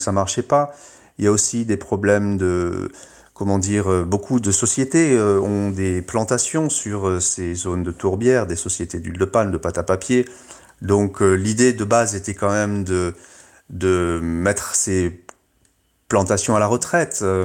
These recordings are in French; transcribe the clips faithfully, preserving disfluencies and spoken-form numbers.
ça marchait pas. Il y a aussi des problèmes de, comment dire, beaucoup de sociétés euh, ont des plantations sur euh, ces zones de tourbières, des sociétés d'huile de palme, de pâte à papier. Donc euh, l'idée de base était quand même de, de mettre ces plantations à la retraite. Euh,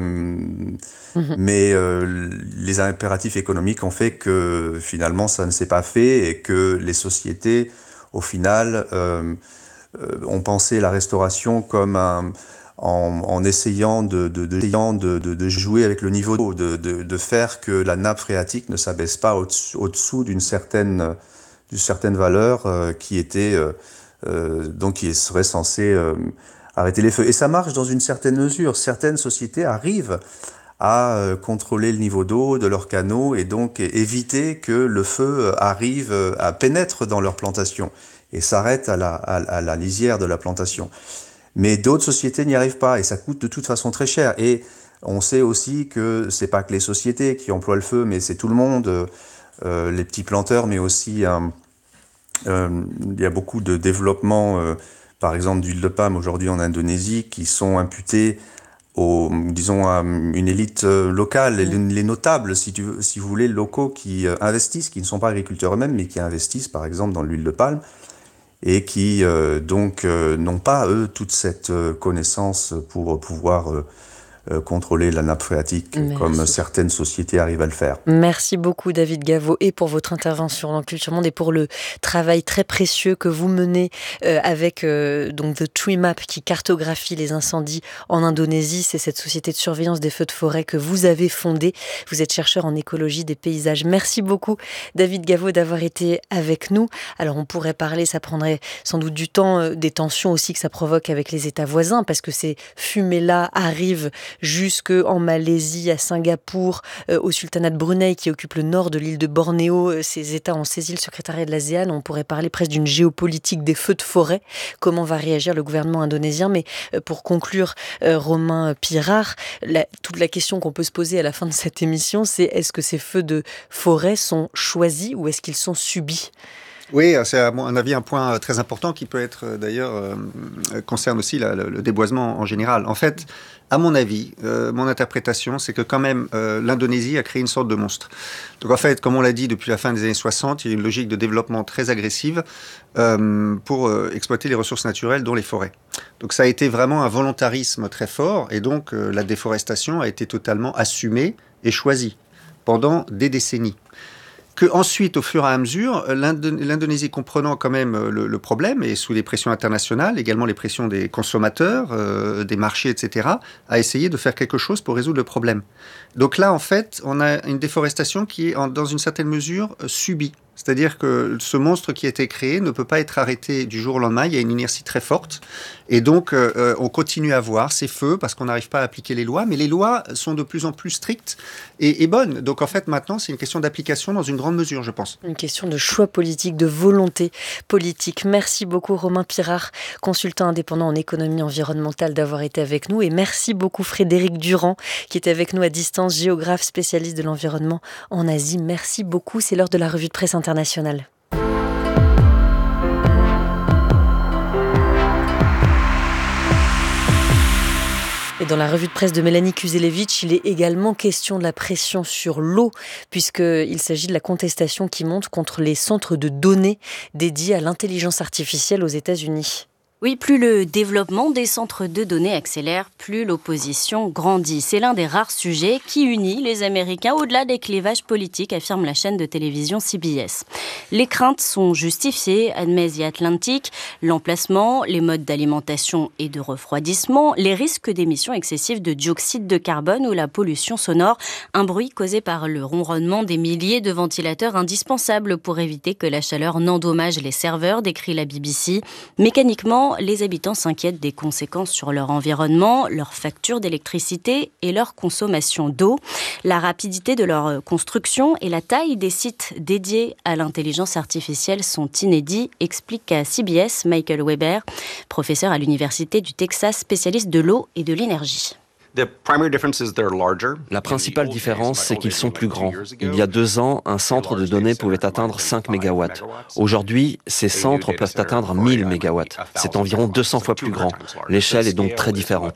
Mhm. mais euh, les impératifs économiques ont fait que finalement ça ne s'est pas fait et que les sociétés, au final, euh, euh, ont pensé la restauration comme un, en, en essayant de, de, de, de, de, de jouer avec le niveau d'eau, de, de, de faire que la nappe phréatique ne s'abaisse pas au-dessous, au-dessous d'une certaine, d'une certaine valeur euh, qui était euh, euh, donc qui serait censée euh, arrêter les feux. Et ça marche dans une certaine mesure. Certaines sociétés arrivent à euh, contrôler le niveau d'eau de leurs canaux et donc éviter que le feu arrive, euh, à pénètre dans leur plantation et s'arrête à la, à, à la lisière de la plantation. Mais d'autres sociétés n'y arrivent pas et ça coûte de toute façon très cher. Et on sait aussi que c'est pas que les sociétés qui emploient le feu, mais c'est tout le monde, euh, les petits planteurs, mais aussi euh, euh, il y a beaucoup de développement, euh, par exemple d'huile de palme aujourd'hui en Indonésie, qui sont imputés aux, disons, à une élite euh, locale, les, Mm. les notables, si, tu veux, si vous voulez, locaux qui euh, investissent, qui ne sont pas agriculteurs eux-mêmes, mais qui investissent, par exemple, dans l'huile de palme, et qui, euh, donc, euh, n'ont pas, eux, toute cette euh, connaissance pour pouvoir euh, euh, contrôler la nappe phréatique, comme Merci. certaines sociétés arrivent à le faire. Merci beaucoup David Gaveau et pour votre intervention dans Culture Monde et pour le travail très précieux que vous menez euh, avec euh, donc The Tree Map qui cartographie les incendies en Indonésie. C'est cette société de surveillance des feux de forêt que vous avez fondée. Vous êtes chercheur en écologie des paysages. Merci beaucoup David Gaveau d'avoir été avec nous. Alors on pourrait parler, ça prendrait sans doute du temps, euh, des tensions aussi que ça provoque avec les États voisins parce que ces fumées-là arrivent jusque en Malaisie, à Singapour, euh, au sultanat de Brunei qui occupe le nord de l'île de Bornéo. Euh, ces États ont saisi le secrétariat de l'ASEAN. On pourrait parler presque d'une géopolitique des feux de forêt. Comment va réagir le gouvernement indonésien? Mais euh, pour conclure, euh, Romain Pirard, la, toute la question qu'on peut se poser à la fin de cette émission, c'est est-ce que ces feux de forêt sont choisis ou est-ce qu'ils sont subis? Oui, c'est à mon avis un point très important qui peut être d'ailleurs euh, concerne aussi la, le, le déboisement en général. En fait, à mon avis, euh, mon interprétation, c'est que quand même euh, l'Indonésie a créé une sorte de monstre. Donc en fait, comme on l'a dit depuis la fin des années soixante, il y a une logique de développement très agressive euh, pour euh, exploiter les ressources naturelles, dont les forêts. Donc ça a été vraiment un volontarisme très fort et donc euh, la déforestation a été totalement assumée et choisie pendant des décennies. Que ensuite, au fur et à mesure, l'Indonésie comprenant quand même le, le problème et sous les pressions internationales, également les pressions des consommateurs, euh, des marchés, et cetera, a essayé de faire quelque chose pour résoudre le problème. Donc là, en fait, on a une déforestation qui est, en, dans une certaine mesure, euh, subie. C'est-à-dire que ce monstre qui a été créé ne peut pas être arrêté du jour au lendemain. Il y a une inertie très forte. Et donc, euh, on continue à voir ces feux parce qu'on n'arrive pas à appliquer les lois. Mais les lois sont de plus en plus strictes et, et bonnes. Donc, en fait, maintenant, c'est une question d'application dans une grande mesure, je pense. Une question de choix politique, de volonté politique. Merci beaucoup Romain Pirard, consultant indépendant en économie environnementale, d'avoir été avec nous. Et merci beaucoup Frédéric Durand, qui était avec nous à distance, géographe spécialiste de l'environnement en Asie. Merci beaucoup. C'est l'heure de la revue de presse internationale. Et dans la revue de presse de Mélanie Kuzelevich, il est également question de la pression sur l'eau, puisqu'il s'agit de la contestation qui monte contre les centres de données dédiés à l'intelligence artificielle aux États-Unis. Oui, plus le développement des centres de données accélère, plus l'opposition grandit. C'est l'un des rares sujets qui unit les Américains au-delà des clivages politiques, affirme la chaîne de télévision C B S. Les craintes sont justifiées, admet The Atlantic, l'emplacement, les modes d'alimentation et de refroidissement, les risques d'émissions excessives de dioxyde de carbone ou la pollution sonore, un bruit causé par le ronronnement des milliers de ventilateurs indispensables pour éviter que la chaleur n'endommage les serveurs, décrit la B B C. Mécaniquement, les habitants s'inquiètent des conséquences sur leur environnement, leur facture d'électricité et leur consommation d'eau. La rapidité de leur construction et la taille des sites dédiés à l'intelligence artificielle sont inédits, explique à C B S Michael Weber, professeur à l'Université du Texas, spécialiste de l'eau et de l'énergie. La principale différence, c'est qu'ils sont plus grands. Il y a deux ans, un centre de données pouvait atteindre cinq mégawatts. Aujourd'hui, ces centres peuvent atteindre mille mégawatts. C'est environ deux cents fois plus grand. L'échelle est donc très différente.